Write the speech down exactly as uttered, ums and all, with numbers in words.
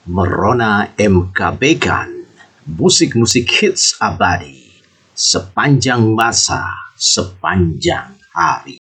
Merona M K Bekan, musik-musik hits abadi, sepanjang masa, sepanjang hari.